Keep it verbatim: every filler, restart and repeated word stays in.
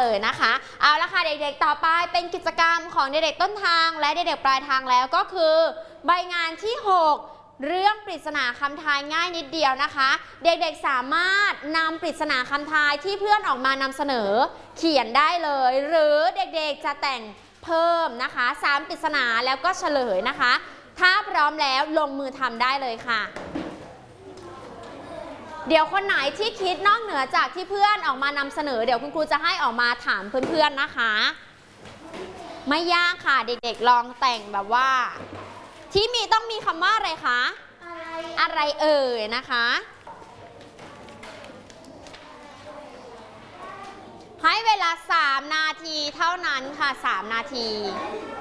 เลยนะคะเอาละค่ะเด็กๆต่อไปเป็นกิจกรรมของเด็กๆต้นทางและเด็กๆปลายทางแล้วก็คือใบงานที่หกเรื่องปริศนาคำทายง่ายนิดเดียวนะคะเด็กๆสามารถนำปริศนาคำทายที่เพื่อนออกมานำเสนอเขียนได้เลยหรือเด็กๆจะแต่งเพิ่มนะคะสามปริศนาแล้วก็เฉลยนะคะถ้าพร้อมแล้วลงมือทำได้เลยค่ะเดี๋ยวคนไหนที่คิดนอกเหนือจากที่เพื่อนออกมานำเสนอเดี๋ยวคุณครูจะให้ออกมาถามเพื่อนๆนะคะไม่ยากค่ะเด็กๆลองแต่งแบบว่าที่มีต้องมีคำว่าอะไรคะอะไรอะไรเอ่ยนะคะให้เวลาสามนาทีเท่านั้นค่ะสามนาที